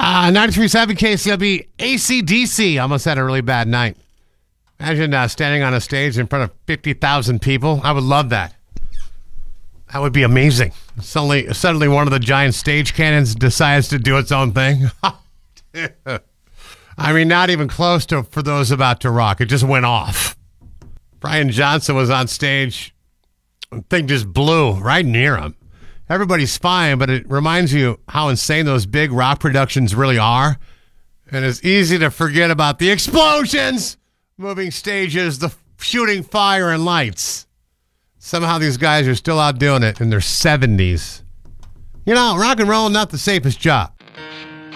93.7 KCLB, AC/DC almost had a really bad night. Imagine standing on a stage in front of 50,000 people. I would love that. That would be amazing. Suddenly one of the giant stage cannons decides to do its own thing. I mean, not even close to For Those About to Rock. It just went off. Brian Johnson was on stage. The thing just blew right near him. Everybody's fine, but it reminds you how insane those big rock productions really are. And it's easy to forget about the explosions, moving stages, the shooting fire and lights. Somehow these guys are still out doing it in their 70s. You know, rock and roll, not the safest job.